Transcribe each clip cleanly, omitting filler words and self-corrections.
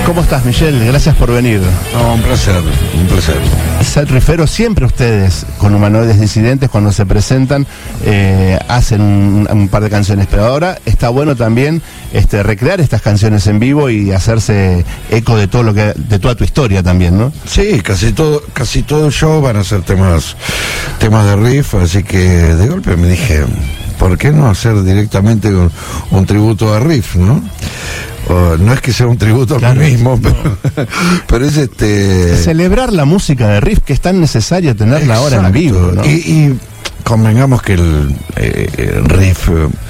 ¿Cómo estás, Michelle? Gracias por venir. No, un placer, un placer. Set Riffero, siempre ustedes, con Humanoides Disidentes, cuando se presentan, hacen un par de canciones, pero ahora está bueno también recrear estas canciones en vivo y hacerse eco de todo de toda tu historia también, ¿no? Sí, casi todo el show van a ser temas de riff, así que de golpe me dije, ¿por qué no hacer directamente un tributo a riff, no? No es que sea un tributo a mí mismo, pero es celebrar la música de riff, que es tan necesario tenerla ahora en vivo, ¿no? Y convengamos que el riff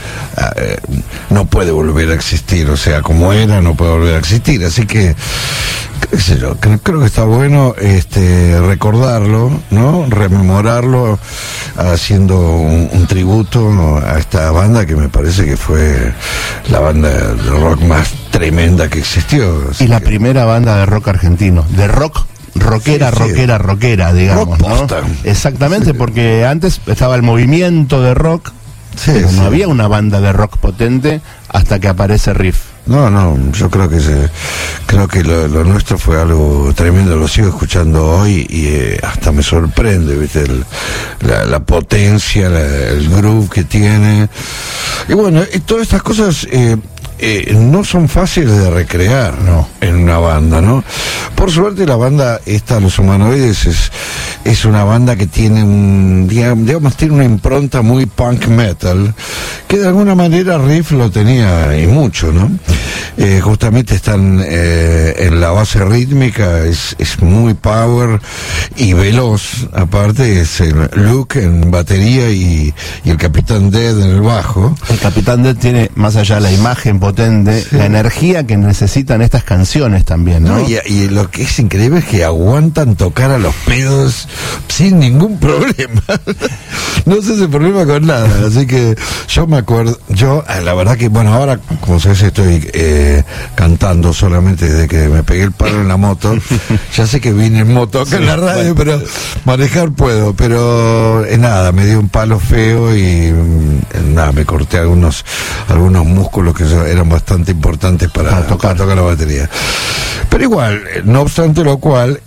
no puede volver a existir, o sea, como era, no puede volver a existir, así que qué sé yo, creo que está bueno recordarlo, ¿no? Rememorarlo, haciendo un tributo a esta banda que me parece que fue la banda de rock más tremenda que existió. Y la primera banda de rock argentino, de rockera, digamos, ¿no? Exactamente, porque antes estaba el movimiento de rock, pero no había una banda de rock potente hasta que aparece Riff. No, yo creo que lo nuestro fue algo tremendo, lo sigo escuchando hoy y hasta me sorprende, ¿viste? La potencia, el groove que tiene. Y bueno, todas estas cosas no son fáciles de recrear, ¿no? En una banda, ¿no? Por suerte la banda Los Humanoides es una banda que tiene digamos, tiene una impronta muy punk metal, que de alguna manera Riff lo tenía y mucho, ¿no? Justamente están en la base rítmica, es muy power y veloz, aparte es Luke en batería y el Capitán Dead en el bajo. El Capitán Dead tiene, más allá de la imagen potente, la energía que necesitan estas canciones también, ¿no? Y lo que es increíble es que aguantan tocar a los pedos sin ningún problema. No se hace problema con nada, así que yo me acuerdo, la verdad que, bueno, ahora, como sabes, estoy cantando solamente desde que me pegué el palo en la moto. Ya sé que vine en moto acá en la radio, pero manejar puedo, pero nada, me dio un palo feo y nada, me corté algunos músculos que eran bastante importantes para tocar la batería. Pero igual, no obstante lo cual,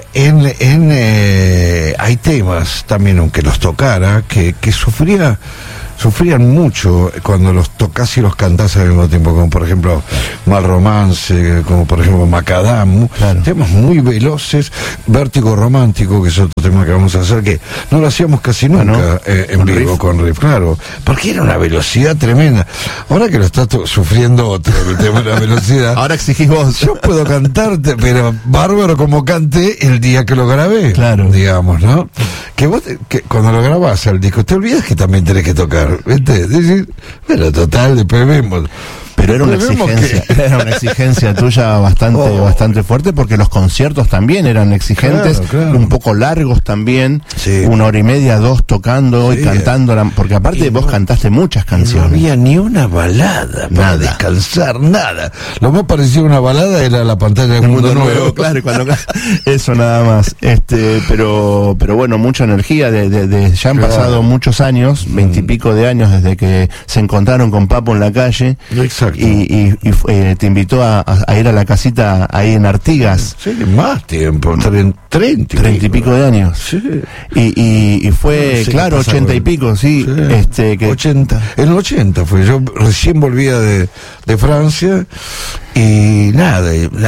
hay temas también, aunque los tocara, que sufrían mucho cuando los tocas y los cantás al mismo tiempo, como por ejemplo Mal Romance, como por ejemplo Macadam, temas muy veloces, Vértigo Romántico, que es otro tema que vamos a hacer, que no lo hacíamos casi nunca en vivo Riff. Con Riff, claro, porque era una velocidad tremenda. Ahora que lo está sufriendo otro, el tema de la velocidad. Ahora exigís vos. Yo puedo cantarte, pero bárbaro como canté el día que lo grabé, claro, digamos, ¿no? Que vos, cuando lo grabás al disco, te olvidas que también tenés que tocar, ¿viste? Decir, pero total, después vemos. Pero era una exigencia tuya bastante fuerte, porque los conciertos también eran exigentes, claro. Un poco largos también, 1 hora y media, 2 tocando y cantando, porque aparte vos cantaste muchas canciones. No había ni una balada para descansar, nada. Lo más parecido a una balada era la pantalla del Mundo Nuevo. Claro, eso nada más. Pero bueno, mucha energía, ya han pasado muchos años, 20 y pico de años desde que se encontraron con Papo en la calle. Exacto. Y te invitó a ir a la casita ahí en Artigas. Sí, más tiempo, 30 y pico de años. Sí. Y fue, claro, 80 y pico, sí. 80. En el 80 fue. Yo recién volvía de Francia y nada,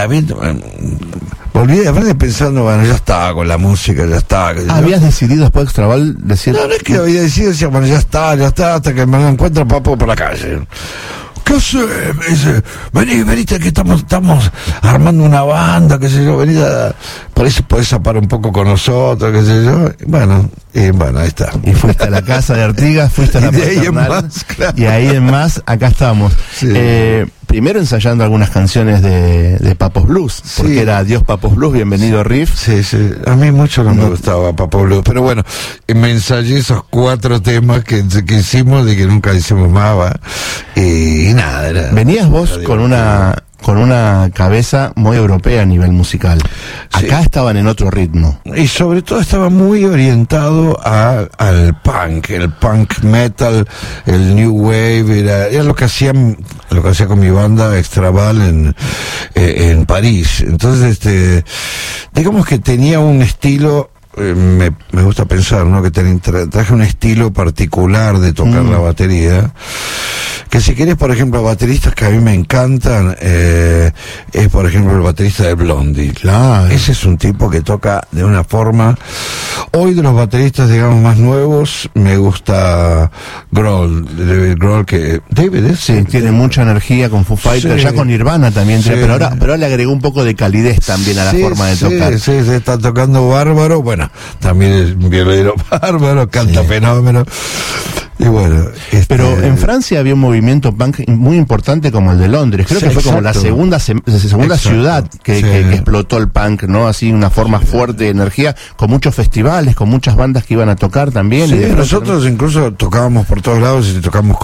volví de Francia pensando, bueno, ya estaba con la música, ya está. ¿Habías decidido después de Extraval decir? No es que había decidido, decía, bueno, ya está, hasta que me encuentra Papo por la calle. ¿Qué hace? Me dice, venite que estamos armando una banda, qué sé yo, por eso podés zapar un poco con nosotros, qué sé yo. Bueno, ahí está. Y fuiste a la casa de Artigas, fuiste a la paternal, y ahí en más, acá estamos. Sí. Primero ensayando algunas canciones de Papos Blues, porque era Adiós Papos Blues, bienvenido Riff. Sí, a mí mucho no me gustaba Papos Blues, pero bueno, me ensayé esos 4 temas que hicimos y que nunca hicimos más, y nada. Venías vos con una con una cabeza muy europea a nivel musical. Acá estaban en otro ritmo. Y sobre todo estaba muy orientado al punk, el punk metal, el new wave, era lo que hacía con mi banda Extraval en París. Entonces, digamos que tenía un estilo, me gusta pensar, ¿no? Que traje un estilo particular de tocar la batería, que si querés, por ejemplo, bateristas que a mí me encantan, es por ejemplo el baterista de Blondie. Claro. Ese es un tipo que toca de una forma. Hoy de los bateristas, digamos, más nuevos, me gusta David Grohl, que David tiene mucha energía con Foo Fighters, ya con Nirvana también, pero ahora le agregó un poco de calidez también a la forma de tocar. Sí, se está tocando bárbaro, bueno, también es un violero bárbaro, canta fenómeno. Y bueno, pero en Francia había un movimiento punk muy importante como el de Londres. Creo que fue como la segunda ciudad que explotó el punk, ¿no? Así, una forma fuerte de energía, con muchos festivales, con muchas bandas que iban a tocar también. Sí, nosotros incluso tocábamos por todos lados, y tocamos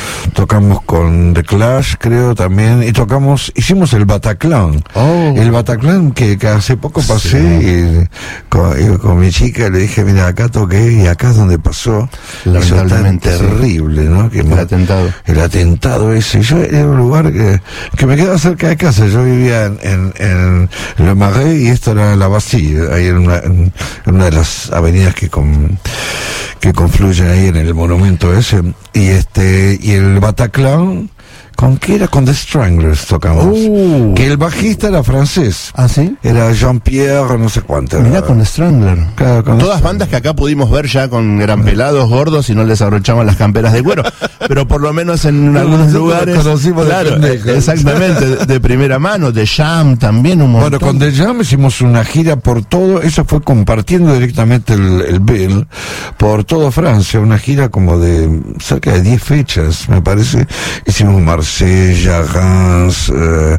con The Clash, creo, también, y hicimos el Bataclan. El Bataclan que hace poco pasé, y con mi chica le dije, mira, acá toqué, y acá es donde pasó. Lamentablemente. Terrible, ¿no? El atentado ese. Yo era un lugar que me quedaba cerca de casa. Yo vivía en Le Marais, y esto era la Bastille, ahí en una de las avenidas que confluyen ahí en el monumento ese. Y el Bataclan, ¿con qué era? Con The Stranglers tocamos. Que el bajista era francés. ¿Ah, sí? Era Jean-Pierre, no sé cuánto. Mirá, con The Strangler. Claro, todas bandas que acá pudimos ver ya eran pelados, gordos, y no les abrochaban las camperas de cuero. Pero por lo menos en algunos lugares. Conocimos, claro, exactamente, de primera mano. The Jam también, un montón. Bueno, con The Jam hicimos una gira por todo. Eso fue compartiendo directamente el bill por toda Francia. Una gira como de cerca de 10 fechas, me parece. Hicimos Marsella, Reims,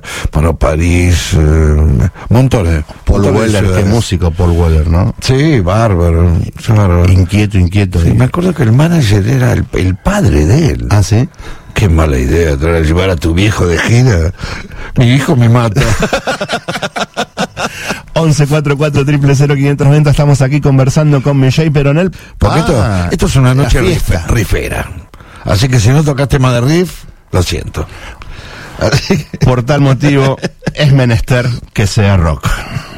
París, montones. Paul Weller, qué músico Paul Weller, ¿no? Sí, bárbaro. Inquieto. Sí, me acuerdo que el manager era el padre de él. ¿Ah, sí? Qué mala idea, llevar a tu viejo de gira. Mi hijo me mata. 1144000590. Estamos aquí conversando con Michelle Peronel. Porque esto es una noche rifera. Así que si no tocaste más de riff, lo siento. Por tal motivo, es menester que sea rock.